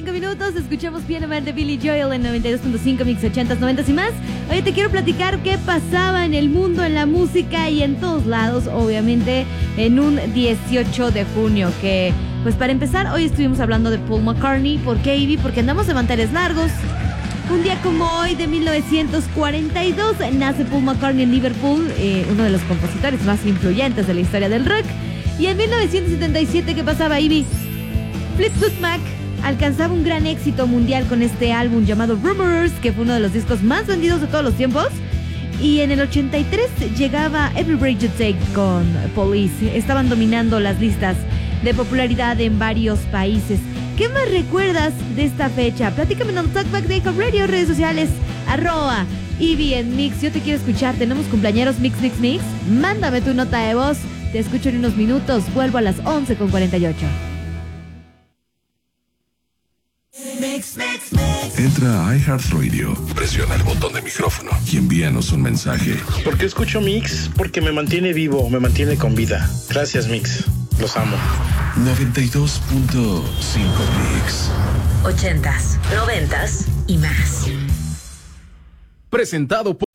5 minutos. Escuchamos Piano Man de Billy Joel en 92.5 Mix 80s, 90s y más. Oye, te quiero platicar qué pasaba en el mundo, en la música y en todos lados, obviamente, en un 18 de junio. Que, pues para empezar, hoy estuvimos hablando de Paul McCartney. ¿Por qué, Ivy? Porque andamos de manteles largos. Un día como hoy de 1942 nace Paul McCartney en Liverpool, uno de los compositores más influyentes de la historia del rock. Y en 1977, ¿qué pasaba, Ivy? Fleetwood Mac alcanzaba un gran éxito mundial con este álbum llamado Rumors, que fue uno de los discos más vendidos de todos los tiempos. Y en el 83 llegaba Every Breath You Take con Police. Estaban dominando las listas de popularidad en varios países. ¿Qué más recuerdas de esta fecha? Platícame en el Talkback de Hip Hop Radio, redes sociales, @Ivy en Mix. Yo te quiero escuchar. Tenemos cumpleañeros Mix. Mándame tu nota de voz. Te escucho en unos minutos. Vuelvo a las 11:48. Entra a iHeartRadio, presiona el botón de micrófono y envíanos un mensaje. ¿Por qué escucho Mix? Porque me mantiene vivo, me mantiene con vida. Gracias, Mix. Los amo. 92.5 Mix. 80s, 90s y más. Presentado por